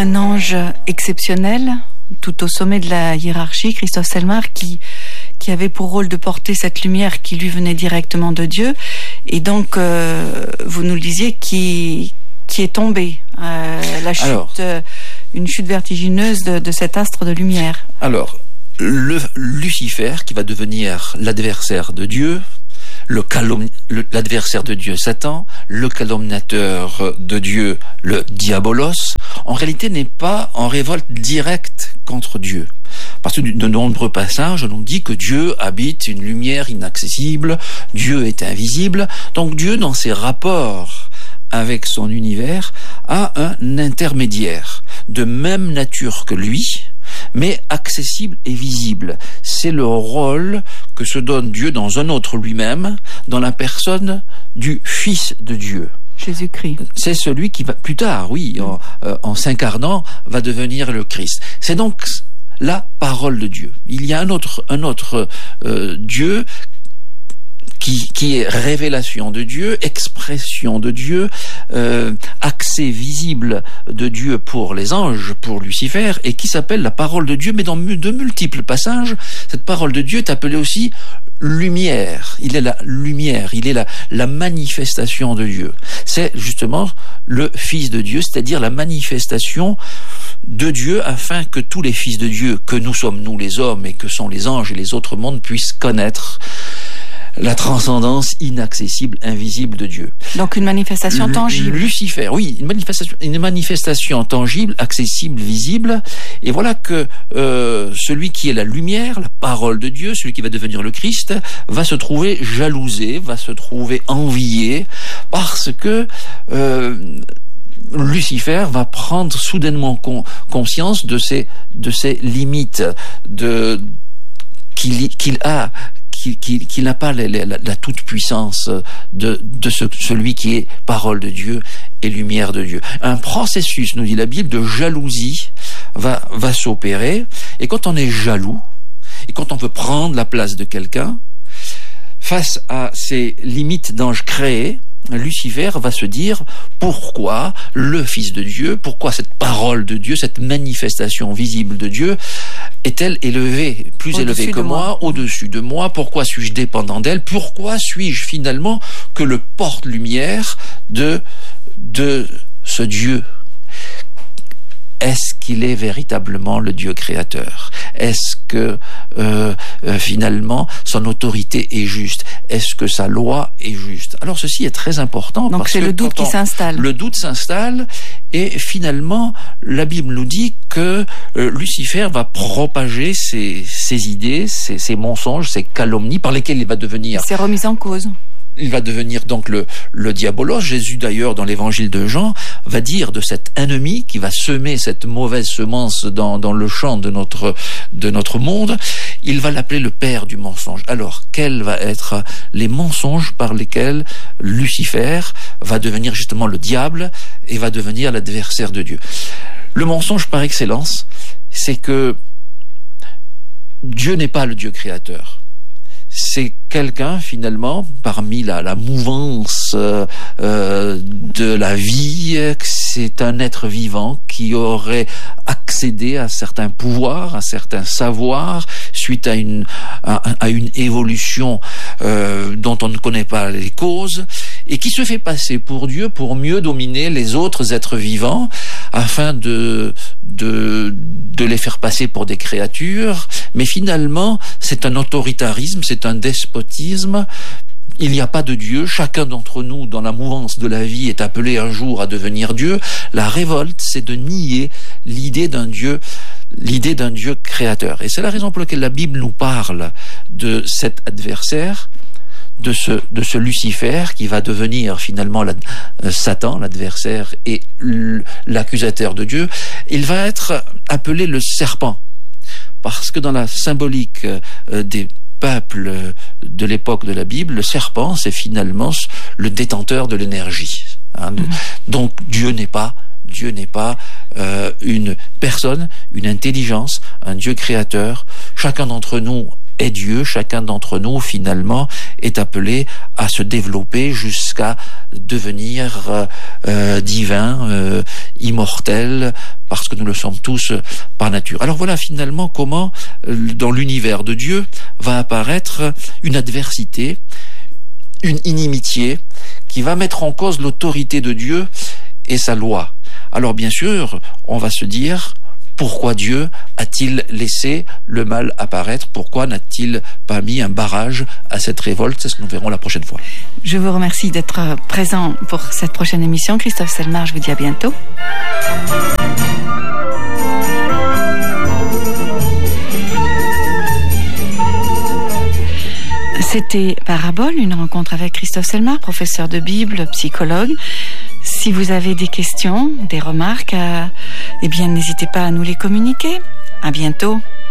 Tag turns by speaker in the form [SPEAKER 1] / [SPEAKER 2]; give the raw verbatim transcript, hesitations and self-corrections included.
[SPEAKER 1] Un ange exceptionnel, tout au sommet de la hiérarchie, Christophe Selmar, qui, qui avait pour rôle de porter cette lumière qui lui venait directement de Dieu. Et donc, euh, vous nous le disiez, qui, qui est tombé. Euh, la chute, alors, euh, une chute vertigineuse de, de cet astre de lumière.
[SPEAKER 2] Alors, le Lucifer, qui va devenir l'adversaire de Dieu, le calom... le, l'adversaire de Dieu, Satan, le calomniateur de Dieu, le diabolos, en réalité n'est pas en révolte directe contre Dieu. Parce que de nombreux passages, on nous dit que Dieu habite une lumière inaccessible, Dieu est invisible, donc Dieu, dans ses rapports avec son univers, a un intermédiaire de même nature que lui, mais accessible et visible. C'est le rôle que se donne Dieu dans un autre lui-même, dans la personne du Fils de Dieu.
[SPEAKER 1] Jésus-Christ.
[SPEAKER 2] C'est celui qui va, plus tard, oui, en, euh, en s'incarnant, va devenir le Christ. C'est donc la parole de Dieu. Il y a un autre, un autre euh, Dieu Qui, qui est révélation de Dieu, expression de Dieu, euh, accès visible de Dieu pour les anges, pour Lucifer, et qui s'appelle la parole de Dieu, mais dans de multiples passages, cette parole de Dieu est appelée aussi lumière. Il est la lumière, il est la, la manifestation de Dieu. C'est justement le Fils de Dieu, c'est-à-dire la manifestation de Dieu, afin que tous les fils de Dieu, que nous sommes nous les hommes, et que sont les anges et les autres mondes, puissent connaître la transcendance inaccessible, invisible de Dieu.
[SPEAKER 1] Donc une manifestation L- tangible.
[SPEAKER 2] Lucifer, oui, une manifestation, une manifestation tangible, accessible, visible. Et voilà que euh, celui qui est la lumière, la parole de Dieu, celui qui va devenir le Christ, va se trouver jalousé, va se trouver envié, parce que euh, Lucifer va prendre soudainement con, conscience de ses, de ses limites, de qu'il, qu'il a. Qu'il, qu'il, qu'il n'a pas la, la, la toute-puissance de, de ce, celui qui est parole de Dieu et lumière de Dieu. Un processus, nous dit la Bible, de jalousie va, va s'opérer. Et quand on est jaloux, et quand on veut prendre la place de quelqu'un, face à ces limites d'ange créés, Lucifer va se dire pourquoi le Fils de Dieu, pourquoi cette parole de Dieu, cette manifestation visible de Dieu est-elle élevée, plus au-dessus élevée que moi, moi, au-dessus de moi? Pourquoi suis-je dépendant d'elle? Pourquoi suis-je finalement que le porte-lumière de, de ce Dieu? Est-ce qu'il est véritablement le Dieu créateur? Est-ce que euh, euh, finalement son autorité est juste? Est-ce que sa loi est juste? Alors ceci est très important.
[SPEAKER 1] Donc
[SPEAKER 2] parce
[SPEAKER 1] c'est
[SPEAKER 2] que
[SPEAKER 1] le doute qui
[SPEAKER 2] on,
[SPEAKER 1] s'installe.
[SPEAKER 2] Le doute s'installe et finalement la Bible nous dit que euh, Lucifer va propager ses, ses idées, ses, ses mensonges, ses calomnies par lesquelles il va devenir...
[SPEAKER 1] C'est remis en cause.
[SPEAKER 2] Il va devenir donc le, le diabolos. Jésus d'ailleurs dans l'évangile de Jean va dire de cet ennemi qui va semer cette mauvaise semence dans, dans le champ de notre, de notre monde, il va l'appeler le père du mensonge. Alors quels vont être les mensonges par lesquels Lucifer va devenir justement le diable et va devenir l'adversaire de Dieu? Le mensonge par excellence, c'est que Dieu n'est pas le Dieu créateur. C'est quelqu'un finalement parmi la, la mouvance euh, euh, de la vie, c'est un être vivant qui aurait accédé à certains pouvoirs, à certains savoirs suite à une à, à une évolution euh, dont on ne connaît pas les causes et qui se fait passer pour Dieu pour mieux dominer les autres êtres vivants afin de de de les faire passer pour des créatures, mais finalement c'est un autoritarisme, c'est un despotisme. Il n'y a pas de Dieu. Chacun d'entre nous, dans la mouvance de la vie, est appelé un jour à devenir Dieu. La révolte, c'est de nier l'idée d'un Dieu, l'idée d'un Dieu créateur. Et c'est la raison pour laquelle la Bible nous parle de cet adversaire, de ce, de ce Lucifer qui va devenir finalement la, euh, Satan, l'adversaire et l'accusateur de Dieu. Il va être appelé le serpent. Parce que dans la symbolique euh, des peuple de l'époque de la Bible, le serpent, c'est finalement le détenteur de l'énergie. Hein. Mmh. Donc Dieu n'est pas, Dieu n'est pas euh, une personne, une intelligence, un Dieu créateur. Chacun d'entre nous est Dieu. Chacun d'entre nous, finalement, est appelé à se développer jusqu'à devenir euh, euh, divin, euh, immortel, parce que nous le sommes tous par nature. Alors voilà finalement comment, dans l'univers de Dieu, va apparaître une adversité, une inimitié, qui va mettre en cause l'autorité de Dieu et sa loi. Alors bien sûr, on va se dire, pourquoi Dieu a-t-il laissé le mal apparaître? Pourquoi n'a-t-il pas mis un barrage à cette révolte? C'est ce que nous verrons la prochaine fois.
[SPEAKER 1] Je vous remercie d'être présent pour cette prochaine émission. Christophe Selmar, je vous dis à bientôt. C'était Parabole, une rencontre avec Christophe Selmar, professeur de Bible, psychologue. Si vous avez des questions, des remarques, euh, eh bien n'hésitez pas à nous les communiquer. À bientôt.